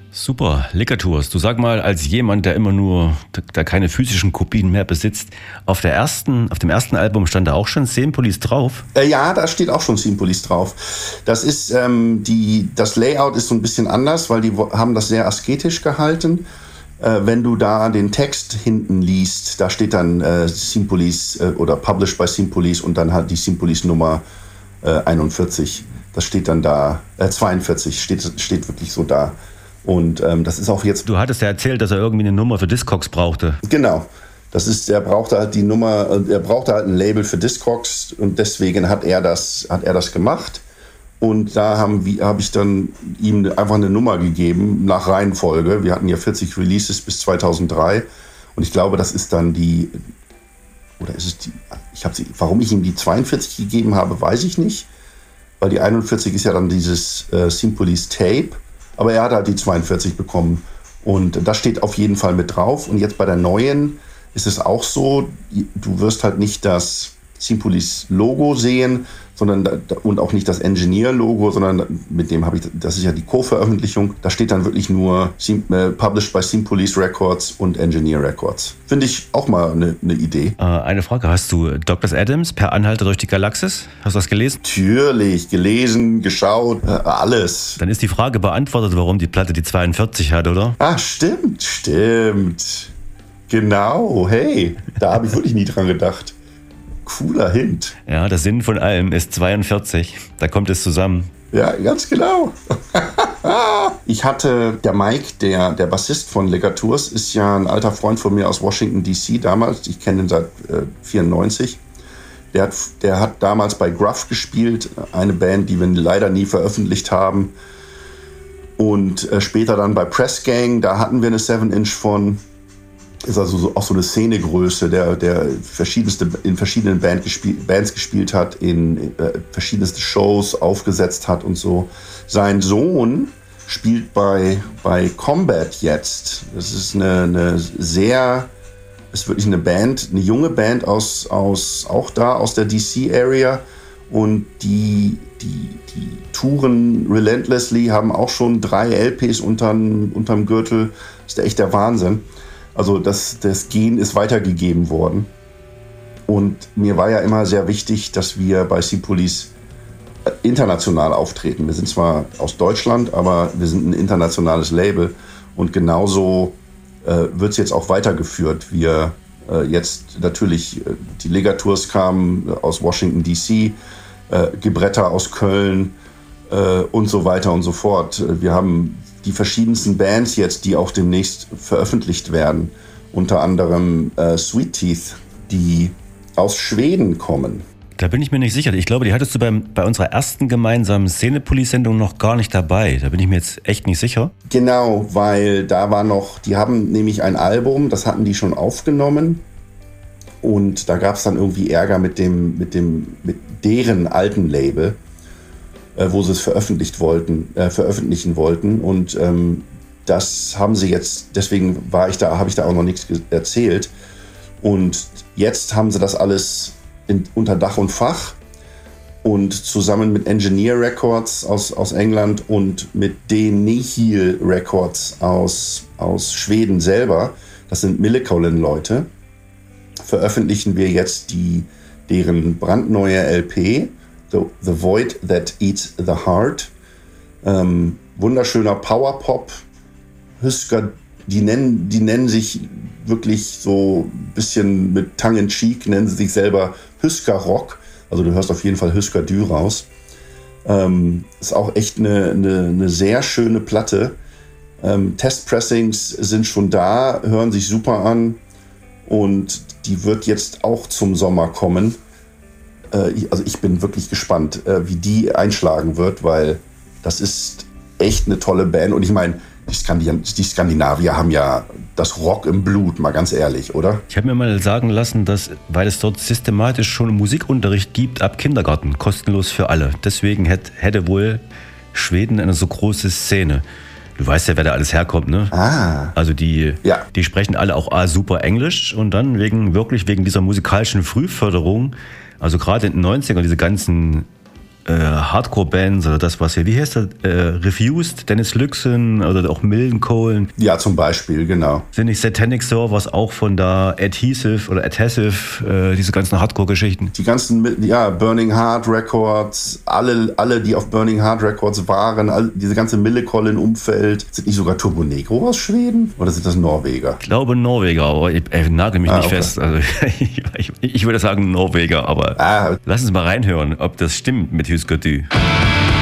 Super, Liquor-Tours. Du sag mal, als jemand, der keine physischen Kopien mehr besitzt, auf dem ersten Album stand da auch schon Scene Police drauf? Ja, da steht auch schon Scene Police drauf. Das ist, das Layout ist so ein bisschen anders, weil die haben das sehr asketisch gehalten. Wenn du da den Text hinten liest, da steht dann Scene Police oder Published by Scene Police und dann halt die Scene Police Nummer 41. Das steht dann da, 42 steht wirklich so da. Und das ist auch jetzt... Du hattest ja erzählt, dass er irgendwie eine Nummer für Discogs brauchte. Genau. Er brauchte halt ein Label für Discogs und deswegen hat er das gemacht. Und da habe ich dann ihm einfach eine Nummer gegeben nach Reihenfolge. Wir hatten ja 40 Releases bis 2003 und ich glaube, das ist dann warum ich ihm die 42 gegeben habe, weiß ich nicht, weil die 41 ist ja dann dieses Scene Police Tape. Aber er hat halt die 42 bekommen und das steht auf jeden Fall mit drauf. Und jetzt bei der neuen ist es auch so, du wirst halt nicht das Scene Police Logo sehen, und auch nicht das Engineer-Logo, sondern mit dem das ist ja die Co-Veröffentlichung, da steht dann wirklich nur Published by Scene Police Records und Engineer Records. Finde ich auch mal eine Idee. Eine Frage, hast du Douglas Adams per Anhalter durch die Galaxis? Hast du das gelesen? Natürlich, gelesen, geschaut, alles. Dann ist die Frage beantwortet, warum die Platte die 42 hat, oder? Ah, stimmt. Genau, hey, da habe ich wirklich nie dran gedacht. Cooler Hint. Ja, der Sinn von allem ist 42. Da kommt es zusammen. Ja, ganz genau. Der Mike, der Bassist von Liquor Tours, ist ja ein alter Freund von mir aus Washington, D.C. damals. Ich kenne ihn seit 94. Der hat damals bei Gruff gespielt, eine Band, die wir leider nie veröffentlicht haben. Und später dann bei Press Gang, da hatten wir eine 7-Inch von. Ist also auch so eine Szenegröße, der in verschiedenen Bands gespielt hat, in verschiedenste Shows aufgesetzt hat und so. Sein Sohn spielt bei Combat jetzt. Das ist wirklich eine Band, eine junge Band auch aus der DC-Area. Und die touren relentlessly, haben auch schon 3 LPs unterm Gürtel. Das ist echt der Wahnsinn. Also das Gen ist weitergegeben worden. Und mir war ja immer sehr wichtig, dass wir bei Scene Police international auftreten. Wir sind zwar aus Deutschland, aber wir sind ein internationales Label. Und genauso wird es jetzt auch weitergeführt. Wir jetzt natürlich, die Liquor-Tours kamen aus Washington, D.C., Gebretter aus Köln und so weiter und so fort. Wir haben die verschiedensten Bands jetzt, die auch demnächst veröffentlicht werden. Unter anderem Sweet Teeth, die aus Schweden kommen. Da bin ich mir nicht sicher. Ich glaube, die hattest du bei unserer ersten gemeinsamen Szene-Police-Sendung noch gar nicht dabei. Da bin ich mir jetzt echt nicht sicher. Genau, weil die haben nämlich ein Album, das hatten die schon aufgenommen. Und da gab es dann irgendwie Ärger mit deren alten Label, wo sie es veröffentlichen wollten. Und das haben sie jetzt, deswegen habe ich da auch noch nichts erzählt. Und jetzt haben sie das alles unter Dach und Fach und zusammen mit Engineer Records aus England und mit den Nihil Records aus Schweden selber, das sind Millencolin-Leute, veröffentlichen wir jetzt deren brandneue LP, The Void That Eats the Heart. Wunderschöner Powerpop. Husker, die nennen sich wirklich so ein bisschen mit Tongue in Cheek, nennen sie sich selber Husker Rock. Also du hörst auf jeden Fall Husker Dü raus. Ist auch echt eine sehr schöne Platte. Testpressings sind schon da, hören sich super an. Und die wird jetzt auch zum Sommer kommen. Also ich bin wirklich gespannt, wie die einschlagen wird, weil das ist echt eine tolle Band. Und ich meine, die Skandinavier haben ja das Rock im Blut, mal ganz ehrlich, oder? Ich habe mir mal sagen lassen, dass, weil es dort systematisch schon Musikunterricht gibt ab Kindergarten, kostenlos für alle. Deswegen hätte wohl Schweden eine so große Szene. Du weißt ja, wer da alles herkommt, ne? Ah. Also die sprechen alle auch super Englisch und dann wegen dieser musikalischen Frühförderung, also gerade in den 90ern, diese ganzen Hardcore-Bands oder das, was hier, wie heißt das, Refused, Dennis Lyxzén oder auch Millencolin. Ja, zum Beispiel, genau. Sind nicht Satanic Servers auch von da Adhesive oder Adhesive, diese ganzen Hardcore-Geschichten? Die ganzen, ja, Burning Heart Records, alle, die auf Burning Heart Records waren, diese ganze Millencolin-Umfeld. Sind nicht sogar Turbo Negro aus Schweden? Oder sind das Norweger? Ich glaube Norweger, aber ich nagel mich nicht fest. Also, ich würde sagen Norweger, aber lass uns mal reinhören, ob das stimmt mit Husker Du.